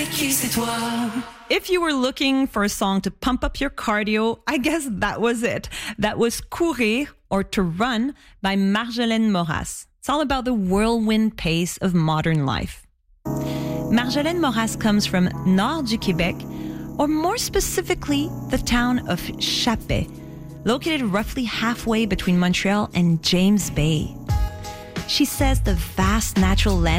If you were looking for a song to pump up your cardio, I guess that was it. That was Courir, or To Run, by Marjolaine Moras. It's all about the whirlwind pace of modern life. Marjolaine Moras comes from Nord du Québec, or more specifically, the town of Chapais, located roughly halfway between Montreal and James Bay. She says the vast natural landscape